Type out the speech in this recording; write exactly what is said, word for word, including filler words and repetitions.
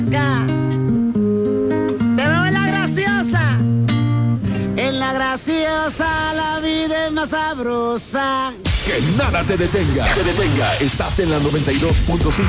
Ya. Te veo en la graciosa. En la graciosa la vida es más sabrosa. Que nada te detenga. Te detenga. Estás en la noventa y dos punto cinco.